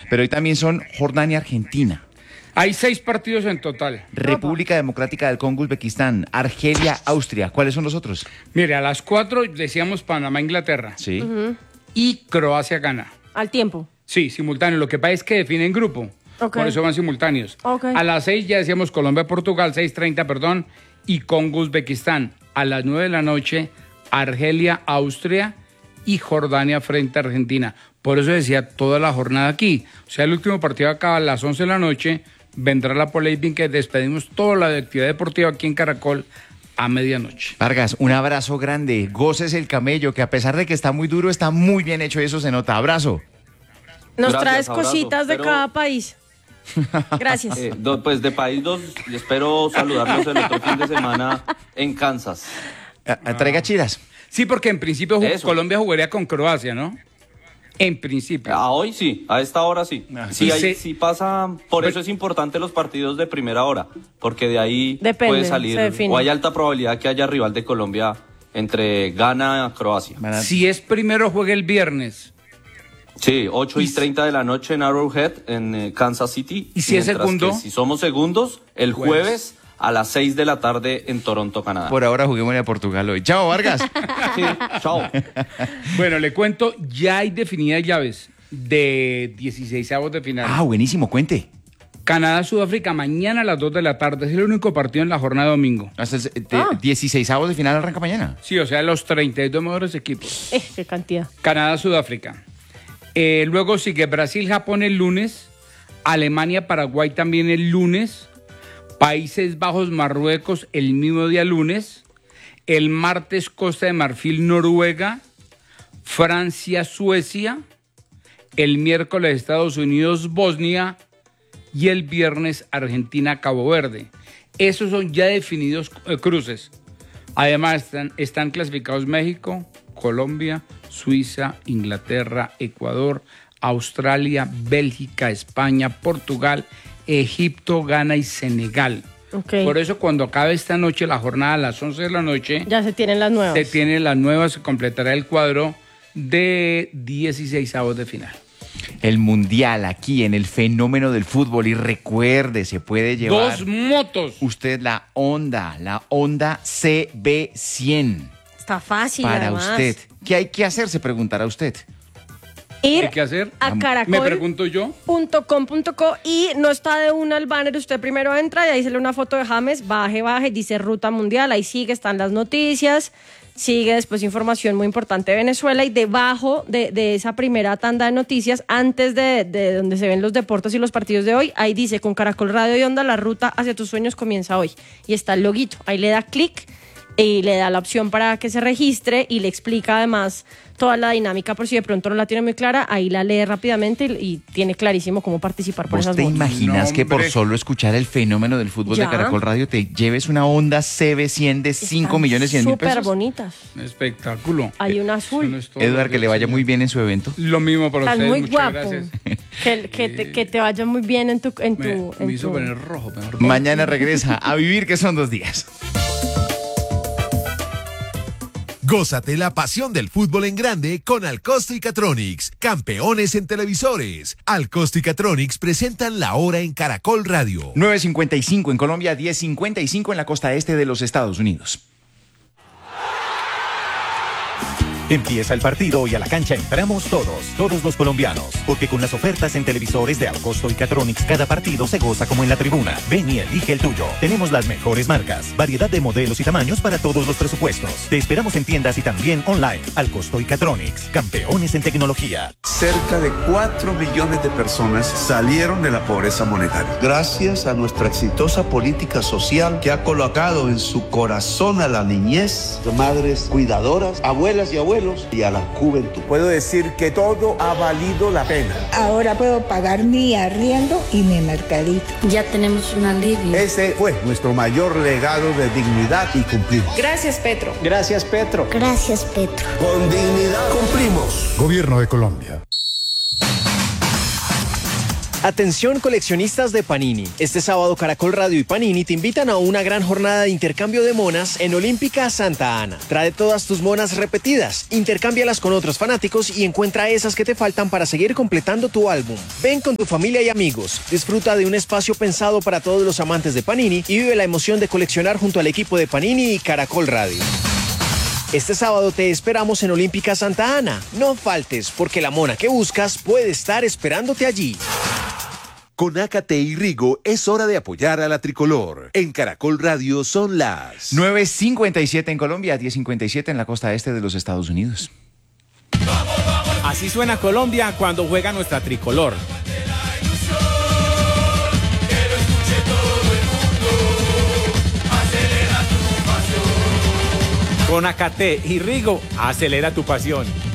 Pero hoy también son Jordania-Argentina. Hay 6 partidos en total. República Democrática del Congo, Uzbekistán, Argelia, Austria. ¿Cuáles son los otros? Mire, a las 4 decíamos Panamá-Inglaterra. Sí. Y Croacia-Ghana. Al tiempo. Sí, simultáneo. Lo que pasa es que definen grupo. Okay. Por eso van simultáneos. Okay. A las 6 ya decíamos Colombia-Portugal, 6:30, perdón, y Congo-Uzbekistán. A las 9 de la noche, Argelia-Austria y Jordania frente a Argentina. Por eso decía toda la jornada aquí. O sea, el último partido acaba a las 11 de la noche. Vendrá la Poleivín, que despedimos toda la actividad deportiva aquí en Caracol a medianoche. Vargas, un abrazo grande. Goces el camello, que a pesar de que está muy duro, está muy bien hecho y eso se nota. Abrazo. Nos Gracias, traes abrazo, cositas de pero- cada país. Gracias. Pues de país 2, espero saludarlos el otro fin de semana en Kansas. Traiga chidas. Sí, porque en principio Eso. Colombia jugaría con Croacia, ¿no? En principio. A hoy sí, a esta hora sí. Y se- Sí pasa, por eso es importante los partidos de primera hora, porque de ahí Depende, puede se salir, define. o hay alta probabilidad que haya rival de Colombia entre Ghana y Croacia. Si es primero, juega el viernes. Sí, 8:30 de la noche en Arrowhead, en Kansas City. ¿Y si es mientras segundo? que si somos segundos, el jueves a las 6 de la tarde en Toronto, Canadá. Por ahora juguémosle a Portugal hoy. Chao, Vargas. Sí, chao. Bueno, le cuento, ya hay definidas llaves de 16avos de final. Ah, buenísimo, cuente. Canadá-Sudáfrica mañana a las 2 de la tarde. Es el único partido en la jornada de domingo. Hasta el 16avos de final arranca mañana. Sí, o sea, los 32 mejores equipos. Qué cantidad. Canadá-Sudáfrica. Luego sigue Brasil-Japón el lunes. Alemania-Paraguay también el lunes. Países Bajos-Marruecos el mismo día lunes. El martes Costa de Marfil-Noruega. Francia-Suecia. El miércoles Estados Unidos-Bosnia. Y el viernes Argentina-Cabo Verde. Esos son ya definidos cruces. Además están clasificados México, Colombia, Suiza, Inglaterra, Ecuador, Australia, Bélgica, España, Portugal, Egipto, Ghana y Senegal. Ok. Por eso cuando acabe esta noche la jornada a las 11 de la noche, Ya se tienen las nuevas. se tiene las nuevas, se completará el cuadro de 16avos de final. El Mundial aquí en el fenómeno del fútbol. Y recuerde, se puede llevar 2 motos. usted la Honda CB100 Está fácil, para además. usted. ¿Qué hay que hacer? Se preguntará usted. ¿Qué Ir hay que hacer? a Me pregunto yo. caracol.com.co y no está de una el banner, usted primero entra y ahí sale una foto de James, baje, dice Ruta Mundial, ahí sigue, están las noticias, sigue después información muy importante de Venezuela y debajo de esa primera tanda de noticias, antes de donde se ven los deportes y los partidos de hoy, ahí dice con Caracol Radio y Onda, la ruta hacia tus sueños comienza hoy y está el loguito, ahí le da clic y le da la opción para que se registre y le explica además toda la dinámica por si de pronto no la tiene muy clara, ahí la lee rápidamente y tiene clarísimo cómo participar por ¿Vos esas te motos. imaginas No, que por hombre. solo escuchar el fenómeno del fútbol Ya. de Caracol Radio te lleves una Honda CB100 de 5.100.000 Súper pesos? bonitas. Espectáculo. Hay una Eso azul. no es todo lo Edward, que le vaya sí. muy bien en su evento. Lo mismo para Estás ustedes, muy muchas guapo. gracias. Que te vaya muy bien en tu... Me hizo poner rojo. mejor. Mañana regresa a vivir, que son 2 días. Gózate la pasión del fútbol en grande con Alcosto y Catronics, campeones en televisores. Alcosto y Catronics presentan la hora en Caracol Radio. 9:55 en Colombia, 10:55 en la costa este de los Estados Unidos. Empieza el partido y a la cancha entramos todos los colombianos, porque con las ofertas en televisores de Alcosto y Catronics cada partido se goza como en la tribuna. Ven y elige el tuyo. Tenemos las mejores marcas, variedad de modelos y tamaños para todos los presupuestos. Te esperamos en tiendas y también online. Alcosto y Catronics, campeones en tecnología. Cerca de 4 millones de personas salieron de la pobreza monetaria. Gracias a nuestra exitosa política social que ha colocado en su corazón a la niñez, madres cuidadoras, abuelas y abuelos y a la juventud. Puedo decir que todo ha valido la pena. Ahora puedo pagar mi arriendo y mi mercadito. Ya tenemos un alivio. Ese fue nuestro mayor legado de dignidad y cumplimos. Gracias, Petro. Gracias, Petro. Gracias, Petro. Con dignidad cumplimos. Gobierno de Colombia. Atención coleccionistas de Panini. Este sábado Caracol Radio y Panini te invitan a una gran jornada de intercambio de monas en Olímpica Santa Ana. Trae todas tus monas repetidas, intercámbialas con otros fanáticos y encuentra esas que te faltan para seguir completando tu álbum. Ven con tu familia y amigos, disfruta de un espacio pensado para todos los amantes de Panini y vive la emoción de coleccionar junto al equipo de Panini y Caracol Radio. Este sábado te esperamos en Olímpica Santa Ana. No faltes, porque la mona que buscas puede estar esperándote allí. Con AKT y Rigo es hora de apoyar a la tricolor. En Caracol Radio son las 9:57 en Colombia, 10:57 en la costa este de los Estados Unidos. Así suena Colombia cuando juega nuestra tricolor. Con AKT y Rigo, acelera tu pasión.